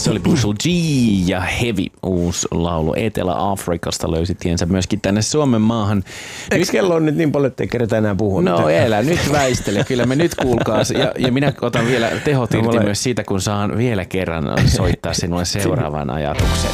Se oli Bushel G ja Heavy, uusi laulu Etelä-Afrikasta löysi tiensä myöskin tänne Suomen maahan. Eikö kello on nyt niin paljon, ettei keretä enää puhua? No elä, nyt väistele. Kyllä me nyt kuulkaas. Ja minä otan vielä tehot irti myös siitä, kun saan vielä kerran soittaa sinulle seuraavan ajatuksen.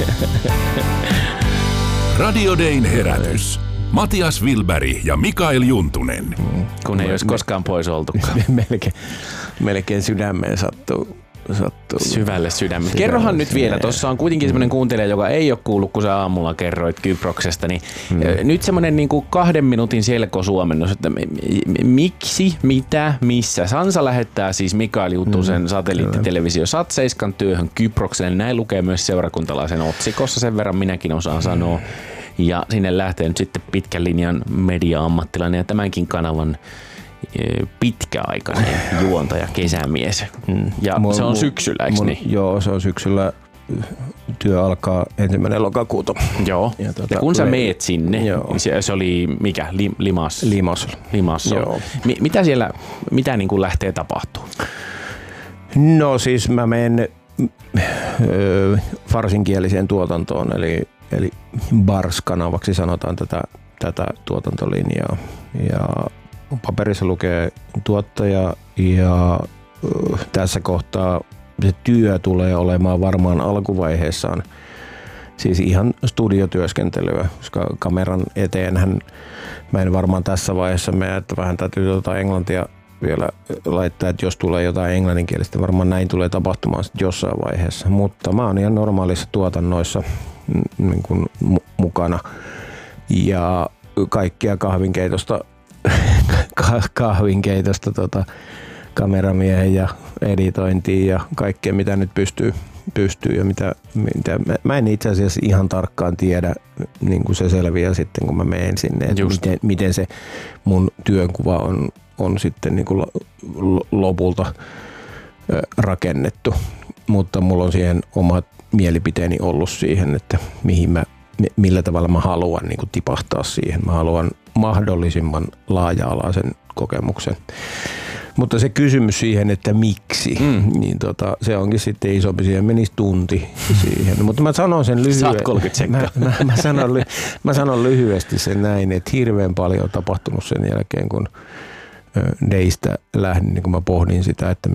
Radio Dayn herätys. Matias Wilberg ja Mikael Juntunen. Kun ei olisi koskaan pois oltukaan. Melkein sydämeen sattuu. Syvälle sydämeen. Kerrohan nyt vielä, tuossa on kuitenkin semmoinen kuuntelija, joka ei ole kuullut, kun sä aamulla kerroit Kyproksesta, niin nyt semmoinen niin kuin 2 minuutin selkosuomennus, että miksi, mitä, missä. Sansa lähettää siis Mikael Juntusen satelliittitelevisio Sat7 työhön Kyprokselle. Näin lukee myös seurakuntalaisen otsikossa, sen verran minäkin osaan sanoa. Ja sinne lähtee nyt sitten pitkän linjan media-ammattilainen ja tämänkin kanavan pitkäaikainen juontaja, kesämies. Ja se on syksyllä, eikö niin? Joo, se on syksyllä. Työ alkaa 1. lokakuuta. Joo. Ja kun sä meet sinne, se oli mikä? Limassol. Joo. Mitä niin kuin lähtee tapahtumaan? No siis mä menen farsinkieliseen tuotantoon, eli Bars-kanavaksi sanotaan tätä tuotantolinjaa. Ja paperissa lukee tuottaja ja tässä kohtaa se työ tulee olemaan varmaan alkuvaiheessaan siis ihan studiotyöskentelyä, koska kameran eteenhän mä en varmaan tässä vaiheessa mene, että vähän täytyy englantia vielä laittaa, että jos tulee jotain englanninkielistä, varmaan näin tulee tapahtumaan sitten jossain vaiheessa. Mutta mä oon ihan normaalissa tuotannoissa niin kuin mukana ja kaikkia kahvinkeitosta kameramiehen ja editointia ja kaikkea mitä nyt pystyy ja mitä mä en itse asiassa ihan tarkkaan tiedä, niin kuin se selviää sitten kun mä menen sinne, että miten se mun työnkuva on sitten niin kuin lopulta rakennettu, mutta mulla on siihen omat mielipiteeni ollut siihen, että millä tavalla mä haluan niin kuin tipahtaa siihen. Mä haluan mahdollisimman laaja-alaisen kokemuksen. Mutta se kysymys siihen, että miksi, niin se onkin sitten isompi. Siihen menisi tunti siihen. Mutta mä sanon sen lyhyesti. Saat 30 sekkaa. Mä sanon lyhyesti sen näin, että hirveän paljon on tapahtunut sen jälkeen, kun Daystä lähdin, niin kun mä pohdin sitä, että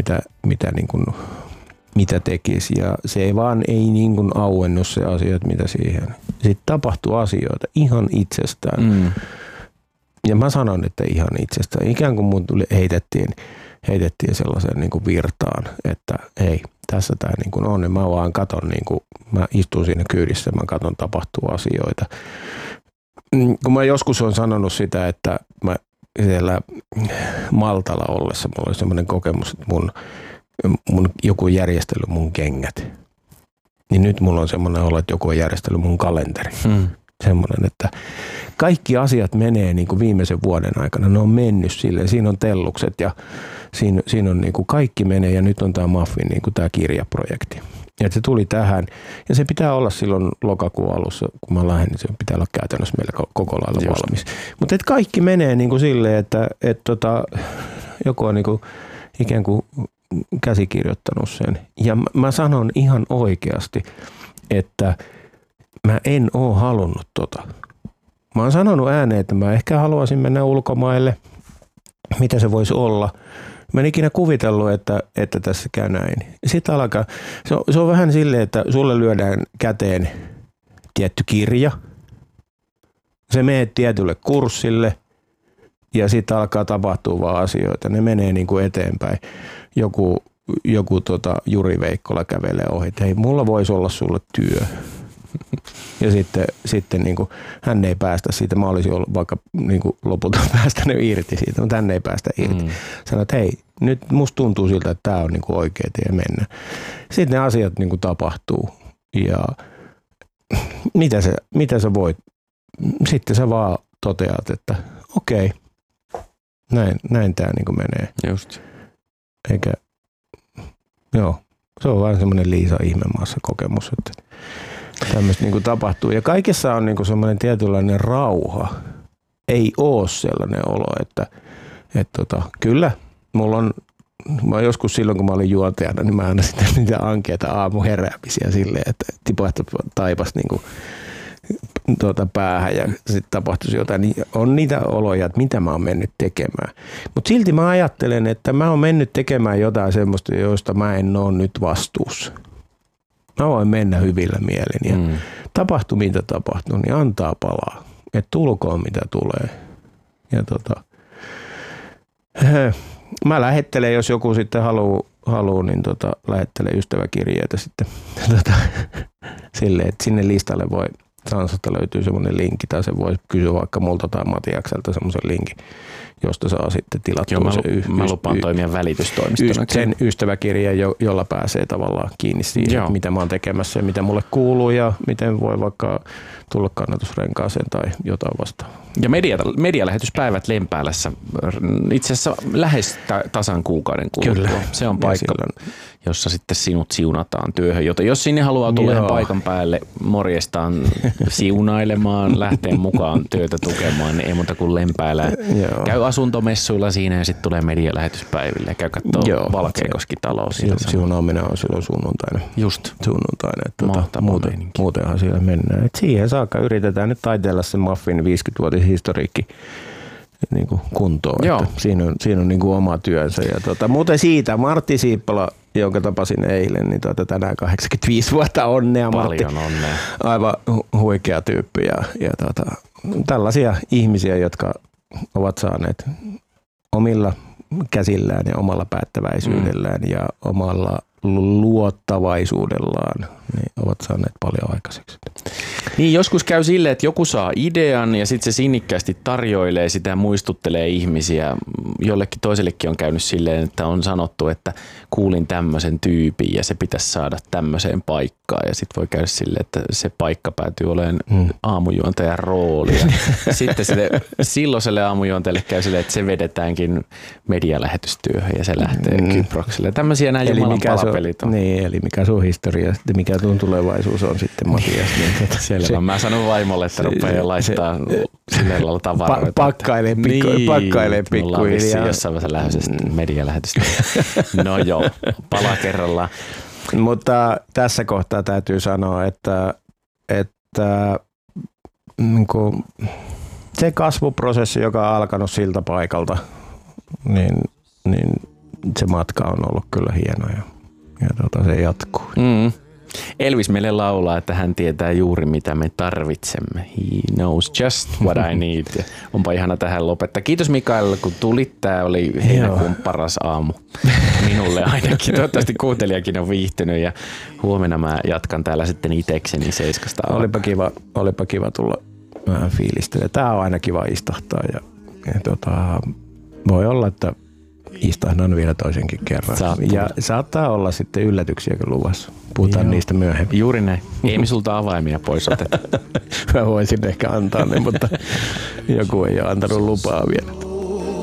mitä tekisi. Ja se ei niin kuin auennut se asia, että mitä siihen. Sitten tapahtui asioita ihan itsestään. Ja mä sanon, että ihan itsestään. Ikään kuin mun heitettiin sellaiseen niin kuin virtaan, että hei, tässä tää niin kuin on. Ja mä vaan katon, niin kuin, mä istun siinä kyydissä ja mä katon tapahtuu asioita. Kun mä joskus on sanonut sitä, että mä siellä Maltalla ollessa mulla oli semmoinen kokemus, että mun joku on järjestellyt mun kengät. Niin nyt mulla on semmoinen olo, että joku on järjestellyt mun kalenteri. Semmoinen, että kaikki asiat menee niin kuin viimeisen vuoden aikana. Ne on mennyt silleen. Siinä on tellukset ja siinä on niin kuin kaikki menee ja nyt on tämä Muffin niin kuin tämä kirjaprojekti. Ja se tuli tähän ja se pitää olla silloin lokakuun alussa, kun mä lähden, niin se pitää olla käytännössä meillä koko lailla valmis. Mutta kaikki menee niin kuin silleen, että joku on niin kuin ikään kuin käsikirjoittanut sen. Ja mä sanon ihan oikeasti, että mä en oo halunnut tota. Mä oon sanonut ääneen, että mä ehkä haluaisin mennä ulkomaille. Mitä se voisi olla? Mä en ikinä kuvitellut, että tässä käy näin. Sitten alkaa, se on vähän silleen, että sulle lyödään käteen tietty kirja. Se menee tietylle kurssille ja sitten alkaa tapahtua vaan asioita. Ne menee niin kuin eteenpäin. Joku Juri Veikkola kävelee ohi, että hei, mulla voisi olla sulle työ. Ja sitten niin kuin, hän ei päästä siitä. Mä olisin ollut vaikka niin kuin lopulta päästänyt irti siitä, mutta hän ei päästä irti. Sanoin, että hei, nyt musta tuntuu siltä, että tää on niin kuin oikea tie mennä. Sitten ne asiat niin kuin tapahtuu. Ja mitä sä voit? Sitten sä vaan toteat, että okei, näin tää niin kuin menee. Just. Eikä, joo, se on vaan semmoinen Liisa Ihmemaassa kokemus, että tämmöistä niinku tapahtuu. Ja kaikessa on niinku semmoinen tietynlainen rauha. Ei oo sellainen olo, että kyllä, mulla on mä joskus silloin, kun mä olin juontajana, niin mä aina sitten niitä ankeita aamuheräämisiä silleen, että taipas niinku päähän ja sitten tapahtuisi jotain. Niin on niitä oloja, että mitä mä oon mennyt tekemään. Mutta silti mä ajattelen, että mä oon mennyt tekemään jotain semmoista, josta mä en ole nyt vastuussa. Mä voin mennä hyvillä mielin ja tapahtuu mitä tapahtuu, niin antaa palaa. Että tulkoon mitä tulee. Ja mä lähettelen, jos joku sitten haluaa niin lähettelen ystäväkirjeitä sitten silleen, että sinne listalle voi Sansosta löytyy semmoinen linkki, tai se voi kysyä vaikka multa tai Matiakselta semmoisen linkin, josta saa sitten tilattua mä lupaan toimia välitystoimistona. Sen ystäväkirjeen, jolla pääsee tavallaan kiinni siihen, mitä mä oon tekemässä ja mitä mulle kuuluu ja miten voi vaikka tulla kannatusrenkaaseen tai jotain vastaavaa. Ja medialähetyspäivät Lempäälässä itse asiassa lähes tasan kuukauden kuluttua. Kyllä. Se on paikka, jossa sitten sinut siunataan työhön. Joten jos sinne haluaa tulla paikan päälle morjestaan siunailemaan, lähteä mukaan työtä tukemaan, niin ei muuta kuin Lempäälä. Käy asuntomessuilla siinä ja sitten tulee medialähetyspäiville ja käy katsoo Valkeakoski-taloa. Siunaaminen on silloin sunnuntaina. Just. Sunnuntaina. Muutenhan siellä mennään. Et siihen saakka yritetään nyt taiteella se Muffin 50-vuotishistoriikki niin kuin kuntoon. Että siinä on niin kuin oma työnsä. Ja muuten siitä Martti Siippala, jonka tapasin eilen, niin tänään 85 vuotta onnea. Paljon Martti. onnea. Aivan huikea tyyppi ja tällaisia ihmisiä, jotka ovat saaneet omilla käsillään ja omalla päättäväisyydellään ja omalla luottavaisuudellaan niin ovat saaneet paljon aikaiseksi. Niin, joskus käy silleen, että joku saa idean ja sitten se sinnikkäästi tarjoilee sitä ja muistuttelee ihmisiä. Jollekin toisellekin on käynyt silleen, että on sanottu, että kuulin tämmöisen tyypin ja se pitäisi saada tämmöiseen paikkaan. Ja sitten voi käydä silleen, että se paikka päätyy olemaan aamujuontajan rooli. Sitten silloiselle aamujuontajalle käy silleen, että se vedetäänkin medialähetystyöhön ja se lähtee Kyprokselle. Tämmöisiä nämä Jumalan palapelit on. Niin, eli mikä sun historia sitten, mikä tuon tulevaisuus on sitten, Matias. Niin selvä. Mä sanon vaimolle, että rupeaa laittaa sillä lailla tavaroita. Pakkailee pikkuhiljaa. Jossain vaiheessa lähdössä medialähetystä. No joo, pala kerrallaan. Mutta tässä kohtaa täytyy sanoa, että niin kuin se kasvuprosessi, joka on alkanut siltä paikalta, niin se matka on ollut kyllä hieno ja se jatkuu. Elvis meille laulaa, että hän tietää juuri mitä me tarvitsemme. He knows just what I need. Onpa ihana tähän lopettaa. Kiitos Mikael, kun tulit. Tämä oli heinäkuun paras aamu. Minulle ainakin. Toivottavasti kuuntelijakin on viihtynyt ja huomenna mä jatkan täällä sitten itekseni 7:00. Olipa kiva tulla vähän fiilistelemään. Tää on aina kiva istahtaa ja voi olla, että istahdan vielä toisenkin kerran. Ja saattaa olla sitten yllätyksiäkin luvassa. Puhutaan niistä myöhemmin. Juuri näin. Ei me sulta avaimia pois oteta. Mä voisin ehkä antaa ne, mutta joku ei ole antanut lupaa vielä.